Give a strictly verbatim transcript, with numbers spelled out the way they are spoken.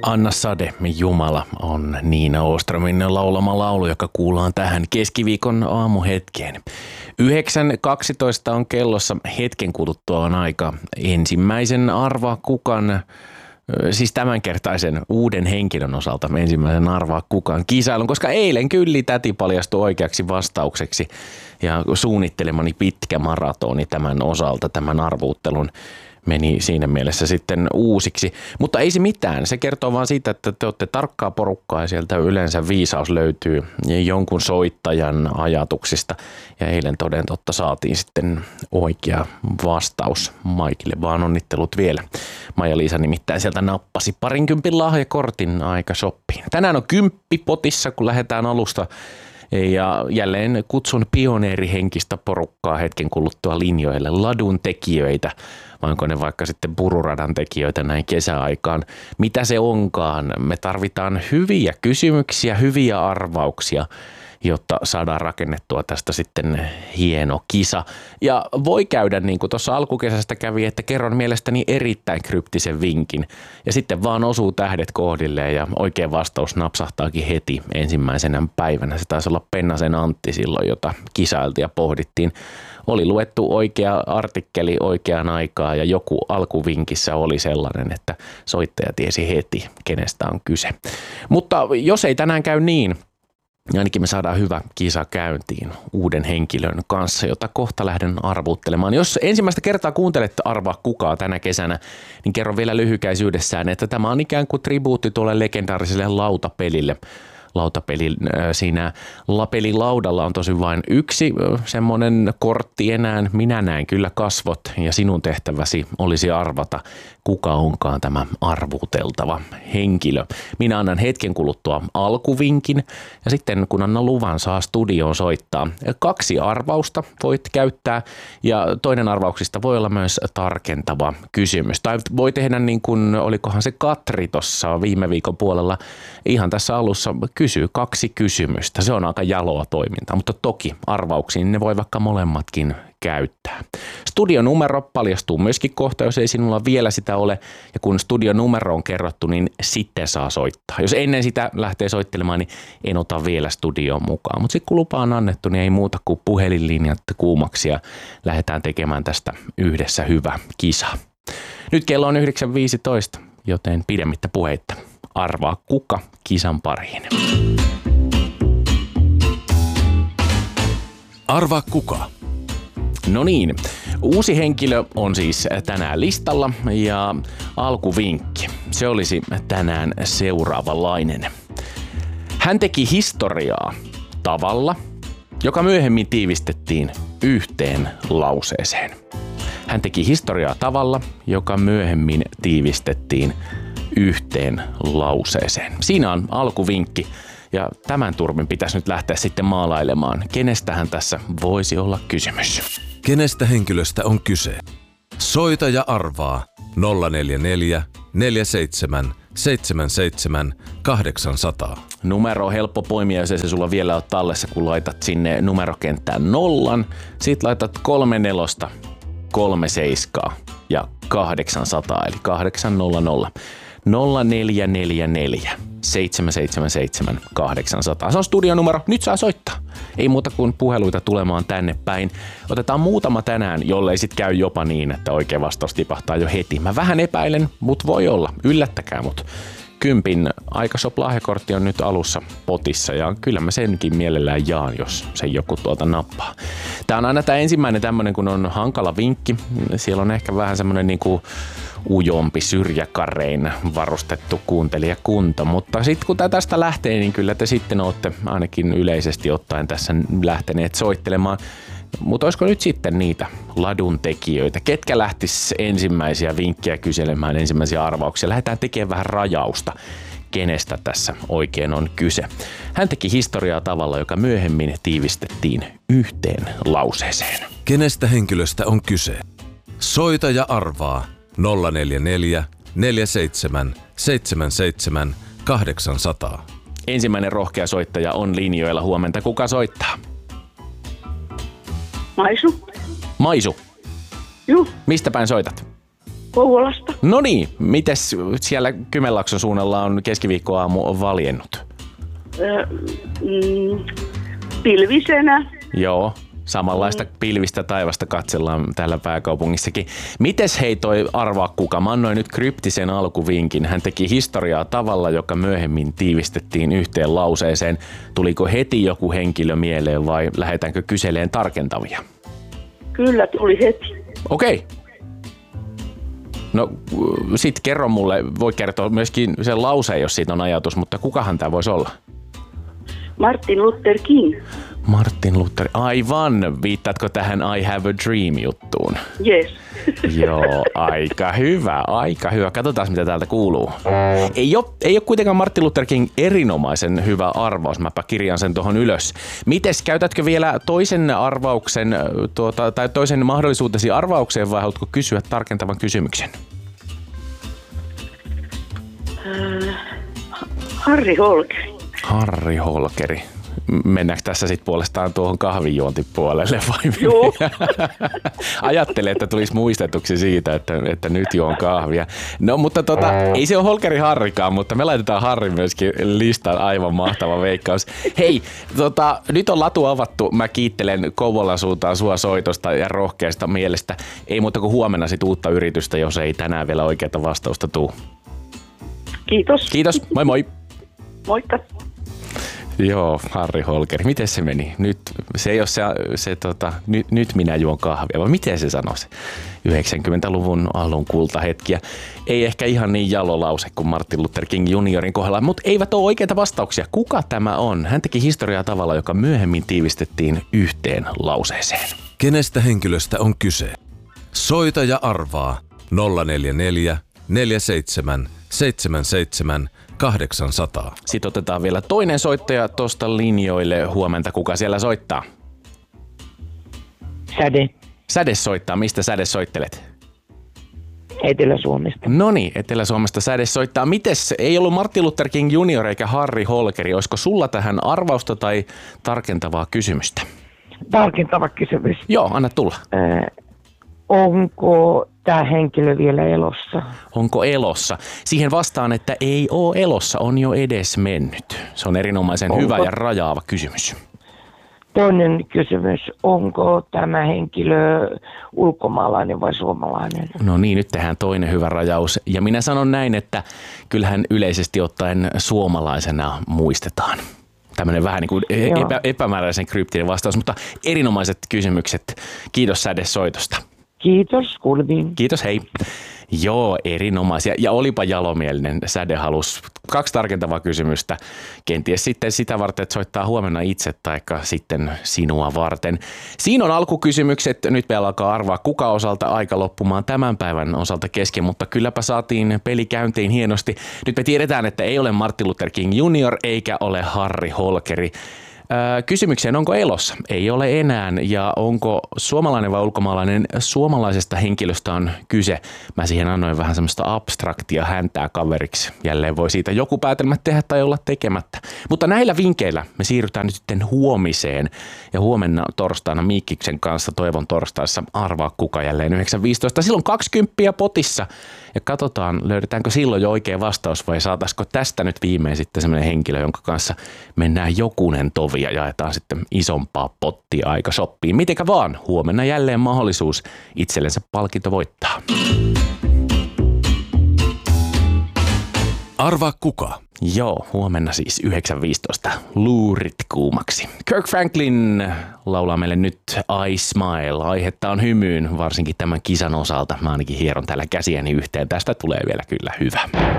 Anna Sade, Jumala on Niina Åströmin laulama laulu, joka kuullaan tähän keskiviikon aamuhetkeen. yhdeksän kaksitoista on kellossa, hetken kuluttua on aika ensimmäisen Arvaa kukan, siis tämänkertaisen uuden henkilön osalta ensimmäisen Arvaa kukan kisailun, koska eilen Kylli täti paljastui oikeaksi vastaukseksi ja suunnittelemani pitkä maratoni tämän osalta, tämän arvuuttelun meni siinä mielessä sitten uusiksi. Mutta ei se mitään. Se kertoo vaan siitä, että te olette tarkkaa porukkaa ja sieltä yleensä viisaus löytyy jonkun soittajan ajatuksista. Ja eilen toden totta saatiin sitten oikea vastaus Maikille, vaan onnittelut vielä. Maija-Liisa nimittäin sieltä nappasi parinkympin lahjakortin aika shoppiin. Tänään on kymppi potissa, kun lähdetään alusta. Ja jälleen kutsun pioneerihenkistä porukkaa hetken kuluttua linjoille, ladun tekijöitä, vai onko ne vaikka sitten pururadan tekijöitä näin kesäaikaan. Mitä se onkaan? Me tarvitaan hyviä kysymyksiä, hyviä arvauksia, jotta saadaan rakennettua tästä sitten hieno kisa. Ja voi käydä niin kuin tuossa alkukesästä kävi, että kerron mielestäni erittäin kryptisen vinkin. Ja sitten vaan osuu tähdet kohdilleen ja oikea vastaus napsahtaakin heti ensimmäisenä päivänä. Se taisi olla Pennasen Antti silloin, jota kisailtiin ja pohdittiin. Oli luettu oikea artikkeli oikeaan aikaan ja joku alkuvinkissä oli sellainen, että soittaja tiesi heti, kenestä on kyse. Mutta jos ei tänään käy niin, ainakin me saadaan hyvä kisa käyntiin uuden henkilön kanssa, jota kohta lähden arvuuttelemaan. Jos ensimmäistä kertaa kuuntelette Arvaa kukaa tänä kesänä, niin kerron vielä lyhykäisyydessään, että tämä on ikään kuin tribuutti tuolle legendaariselle lautapelille. Lautapeli siinä pelilaudalla on tosi vain yksi semmoinen kortti enää. Minä näen kyllä kasvot ja sinun tehtäväsi olisi arvata, kuka onkaan tämä arvuuteltava henkilö. Minä annan hetken kuluttua alkuvinkin ja sitten kun annan luvan saa studioon soittaa. Kaksi arvausta voit käyttää ja toinen arvauksista voi olla myös tarkentava kysymys. Tai voi tehdä niin kuin, olikohan se Katri tuossa viime viikon puolella ihan tässä alussa kysyy kaksi kysymystä. Se on aika jaloa toimintaa, mutta toki arvauksiin ne voi vaikka molemmatkin käyttää. Studionumero paljastuu myöskin kohta, jos ei sinulla vielä sitä ole. Ja kun studionumero on kerrottu, niin sitten saa soittaa. Jos ennen sitä lähtee soittelemaan, niin en ota vielä studioon mukaan. Mutta sitten kun lupa on annettu, niin ei muuta kuin puhelinlinjat kuumaksi ja lähdetään tekemään tästä yhdessä hyvä kisa. Nyt kello on yhdeksän viisitoista, joten pidemmittä puheitta. Arvaa kuka kisan pariin. Arvaa kuka. No niin, uusi henkilö on siis tänään listalla ja alkuvinkki. Se olisi tänään seuraavanlainen. Hän teki historiaa tavalla, joka myöhemmin tiivistettiin yhteen lauseeseen. Hän teki historiaa tavalla, joka myöhemmin tiivistettiin yhteen lauseeseen. Siinä on alkuvinkki ja tämän turvin pitäisi nyt lähteä sitten maalailemaan. Kenestähän tässä voisi olla kysymys? Kenestä henkilöstä on kyse? Soita ja arvaa nolla neljä neljä neljä seitsemän seitsemän seitsemän kahdeksan nolla nolla. Numero on helppo poimia, jos ei se sulla vielä ole tallessa, kun laitat sinne numerokenttään nollan. Sitten laitat kolme nelosta, kolme seiskaa ja kahdeksan sata eli kahdeksan nolla nolla. nolla neljä neljä neljä seitsemän seitsemän seitsemän kahdeksan nolla nolla. Se on studionumero. Nyt saa soittaa. Ei muuta kuin puheluita tulemaan tänne päin. Otetaan muutama tänään, jollei sit käy jopa niin, että oikea vastaus tipahtaa jo heti. Mä vähän epäilen, mut voi olla. Yllättäkää mut. Kympin Aikashop-lahjakortti on nyt alussa potissa ja kyllä mä senkin mielellään jaan, jos se joku tuolta nappaa. Tää on aina tää ensimmäinen tämmönen, kun on hankala vinkki. Siellä on ehkä vähän semmonen niinku ujompi syrjäkarein varustettu kuuntelijakunta, mutta sitten kun tästä lähtee, niin kyllä te sitten olette ainakin yleisesti ottaen tässä lähteneet soittelemaan. Mutta olisiko nyt sitten niitä ladun tekijöitä? Ketkä lähtis ensimmäisiä vinkkejä kyselemään, ensimmäisiä arvauksia? Lähdetään tekemään vähän rajausta, kenestä tässä oikein on kyse. Hän teki historiaa tavalla, joka myöhemmin tiivistettiin yhteen lauseeseen. Kenestä henkilöstä on kyse? Soita ja arvaa nolla neljä neljä neljä seitsemän seitsemän seitsemän kahdeksan nolla nolla. Ensimmäinen rohkea soittaja on linjoilla. Huomenta. Kuka soittaa? Maisu. Maisu. Juh. Mistä päin soitat? Kouvolasta. No niin, mites siellä Kymenlaakson suunnalla on keskiviikkoaamu valjennut? Öö, mm, pilvisenä. Joo, samanlaista mm. pilvistä taivasta katsellaan täällä pääkaupungissakin. Mites hei toi arvaa kuka? Mä annoin nyt kryptisen alkuvinkin. Hän teki historiaa tavalla, joka myöhemmin tiivistettiin yhteen lauseeseen. Tuliko heti joku henkilö mieleen vai lähdetäänkö kyseleen tarkentavia? Kyllä tuli heti. Okei. Okay. No sit kerro mulle, voi kertoa myöskin sen lauseen, jos siitä on ajatus, mutta kukahan tää voisi olla? Martin Luther King. Martin Luther, aivan. Viittaatko tähän I Have a Dream-juttuun? Yes. Joo, aika hyvä, aika hyvä. Katsotaan, mitä täältä kuuluu. Ei ole, ei ole kuitenkaan Martin Luther King erinomaisen hyvä arvaus. Mäpä kirjaan sen tuohon ylös. Mites, käytätkö vielä toisen arvauksen, tuota, tai toisen mahdollisuutesi arvaukseen, vai haluatko kysyä tarkentavan kysymyksen? Äh, Harri Holkeri. Harri Holkeri. Mennäänkö tässä sitten puolestaan tuohon kahvinjuontipuolelle vai? Joo. Ajattelin, että tulisi muistetuksi siitä, että, että nyt juon kahvia. No mutta tota, ei se ole Holkeri Harrikaan, mutta me laitetaan Harri myöskin listaan, aivan mahtava veikkaus. Hei, tota, nyt on latu avattu. Mä kiittelen Kouvolan suuntaan sua soitosta ja rohkeasta mielestä. Ei muuta kuin huomenna sit uutta yritystä, jos ei tänään vielä oikeata vastausta tuu. Kiitos. Kiitos, moi moi. Moikka. Joo, Harri Holkeri. Miten se meni? Nyt, se ei ole se, se tota, nyt, nyt minä juon kahvia, vai miten se sanoi se? yhdeksänkymmentäluvun alun kultahetkiä. Ei ehkä ihan niin jalo lause kuin Martin Luther King juniorin kohdalla, mutta eivät ole oikeita vastauksia. Kuka tämä on? Hän teki historiaa tavalla, joka myöhemmin tiivistettiin yhteen lauseeseen. Kenestä henkilöstä on kyse? Soita ja arvaa nolla neljä neljä neljä seitsemän seitsemän seitsemän kahdeksan nolla nolla. Sitten otetaan vielä toinen soittaja tuosta linjoille. Huomenta, kuka siellä soittaa? Säde. Säde soittaa. Mistä Säde soittelet? Etelä-Suomesta. No niin, Etelä-Suomesta Säde soittaa. Mites, ei ollut Martin Luther King junior eikä Harri Holkeri. Olisiko sulla tähän arvausta tai tarkentavaa kysymystä? Tarkentava kysymys. Joo, anna tulla. Äh, onko tämä henkilö vielä elossa? Onko elossa? Siihen vastaan, että ei ole elossa, on jo edes mennyt. Se on erinomaisen onko? hyvä ja rajaava kysymys. Toinen kysymys, onko tämä henkilö ulkomaalainen vai suomalainen? No niin, nyt tehdään toinen hyvä rajaus. Ja minä sanon näin, että kyllähän yleisesti ottaen suomalaisena muistetaan. Tämmöinen vähän niin kuin epä, epämääräisen kryptinen vastaus, mutta erinomaiset kysymykset. Kiitos Säde soitosta. Kiitos, kuulemiin. Kiitos, hei. Joo, erinomaisia. Ja olipa jalomielinen. Säde halusi kaksi tarkentavaa kysymystä. Kenties sitten sitä varten, että soittaa huomenna itse tai sitten sinua varten. Siinä on alkukysymykset. Nyt meillä alkaa arvaa kuka osalta aika loppumaan tämän päivän osalta kesken, mutta kylläpä saatiin peli käyntiin hienosti. Nyt me tiedetään, että ei ole Martin Luther King junior eikä ole Harri Holkeri. Kysymykseen, onko elossa? Ei ole enää. Ja onko suomalainen vai ulkomaalainen? Suomalaisesta henkilöstä on kyse. Mä siihen annoin vähän semmoista abstraktia häntää kaveriksi. Jälleen voi siitä joku päätelmä tehdä tai olla tekemättä. Mutta näillä vinkkeillä me siirrytään nyt sitten huomiseen. Ja huomenna torstaina Miikkiksen kanssa Toivon torstaissa arvaa kuka jälleen yhdeksän viisitoista. Silloin kaksikymmentä potissa. Ja katsotaan, löydetäänkö silloin jo oikea vastaus vai saataisiko tästä nyt viimein sitten semmoinen henkilö, jonka kanssa mennään jokunen tovi ja jaetaan sitten isompaa pottia aika shoppiin. Mitenkä vaan, huomenna jälleen mahdollisuus itsellensä palkinto voittaa. Arvaa kuka? Joo, huomenna siis yhdeksän viisitoista luurit kuumaksi. Kirk Franklin laulaa meille nyt I Smile. Aihetta on hymyyn, varsinkin tämän kisan osalta. Mä ainakin hieron täällä käsiäni yhteen. Tästä tulee vielä kyllä hyvä.